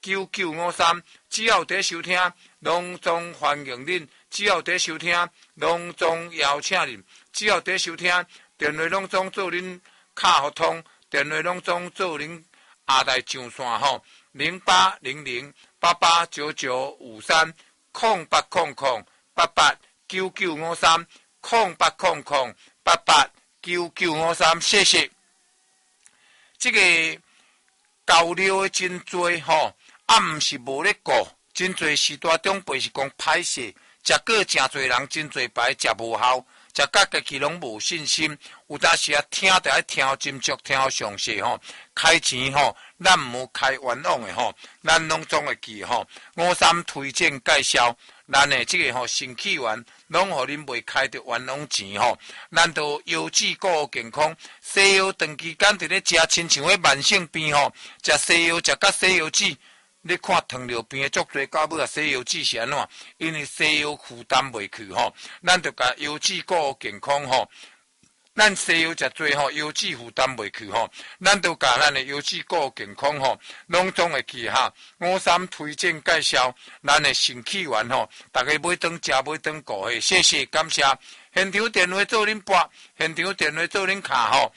9953，只要在收听，隆重欢迎恁；只要在收听，隆重邀请恁；只要在收听，电话隆重做恁卡互通，电话隆重做恁下台上线吼。0800889953，0800889953，谢谢。这个交流的真多吼，毋是无咧顾，真多时代长辈是讲歹势，食过真多人真多排食无效，食甲家己拢无信心，有当时啊听得爱听真足，听详细吼，开钱吼，咱毋开冤枉的吼，咱拢总会记吼。53推荐介绍，咱的这个吼新起源，拢互恁袂开着冤枉钱吼。咱都腰子顾健康，西药长期间伫咧食，亲像迄慢性病吼，食西药食甲西药籽。你看糖尿病的足多，到尾啊西药籽是安怎？因为西药负担袂去吼，咱着甲腰子顾健康吼。咱西药食多吼，腰子负担袂去吼，咱都甲咱的腰子顾健康吼，拢总会记哈。53推荐介绍，咱的新起源吼，大家买当食买当顾嘿，谢谢感谢。现场电话做恁拨，现场电话做恁卡吼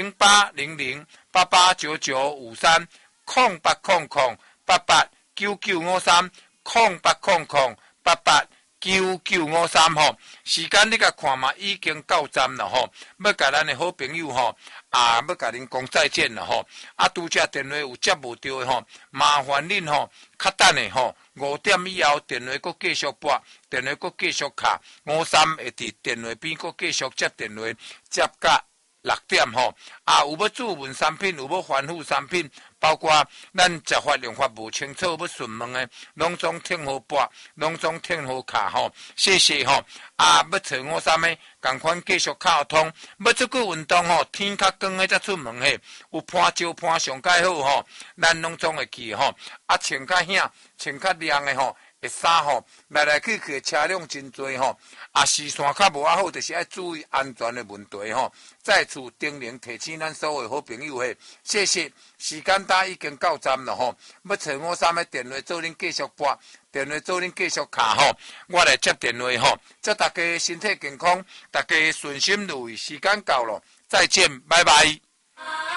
，0800889953，0800889953吼。时间你甲看嘛，已经到站了吼。要甲咱的好朋友吼，要甲恁讲再见了吼。拄则电话有接无到的吼，麻烦恁吼，较等的吼，5点以后电话阁继续拨，电话阁继续卡，53会伫电话边阁继续接电话，接甲6点吼。有要注文产品，有要反复产品，包括咱食法用法无清楚要询问的，拢总听好拨，拢总听好卡吼。谢谢吼。要找53的，共款继续卡通。要出去运动吼，天较光的才出门嘿。有伴照伴上介好吼，咱拢总会记吼。穿较险，穿较亮的吼。衫吼，来去的车辆真多吼，视线较无好，就是要注意安全的问题吼。再次叮咛提醒咱所有好朋友嘿，谢谢。时间已经到站了吼，要找53的电话做恁继续拨，电话做恁继续卡吼，我来接电话吼。祝大家身体健康，大家顺心如意。时间到了，再见，拜拜。